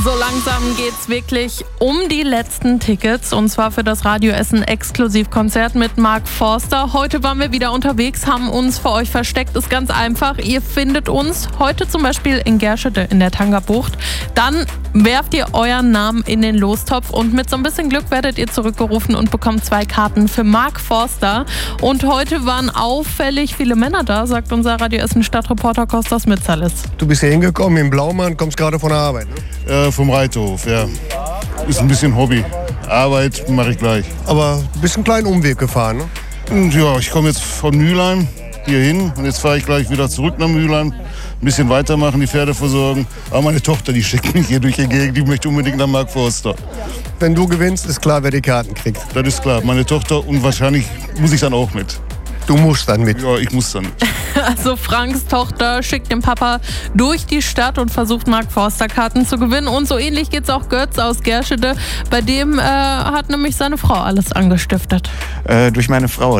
So langsam geht's wirklich um die letzten Tickets und zwar für das Radio Essen Exklusivkonzert mit Mark Forster. Heute waren wir wieder unterwegs, haben uns für euch versteckt. Ist ganz einfach. Ihr findet uns heute zum Beispiel in Gerschede in der Tangerbucht. Dann werft ihr euren Namen in den Lostopf und mit so ein bisschen Glück werdet ihr zurückgerufen und bekommt 2 Karten für Mark Forster. Und heute waren auffällig viele Männer da, sagt unser Radio Essen Stadtreporter Kostas Mitzalis. Du bist hier hingekommen im Blaumann, kommst gerade von der Arbeit, ne? Vom Reiterhof, ja. Ist ein bisschen Hobby. Arbeit mache ich gleich. Aber du bist einen kleinen Umweg gefahren, ne? Und ja, ich komme jetzt von Mülheim hier hin und jetzt fahre ich gleich wieder zurück nach Mülheim. Ein bisschen weitermachen, die Pferde versorgen. Aber meine Tochter, die schickt mich hier durch die Gegend, die möchte unbedingt nach Mark Forster. Wenn du gewinnst, ist klar, wer die Karten kriegt. Das ist klar, meine Tochter und wahrscheinlich muss ich dann auch mit. Du musst dann mit. Ja, ich muss dann mit. Also Franks Tochter schickt den Papa durch die Stadt und versucht Mark Forster Karten zu gewinnen. Und so ähnlich geht's auch Götz aus Gerschede. Bei dem hat nämlich seine Frau alles angestiftet. Durch meine Frau.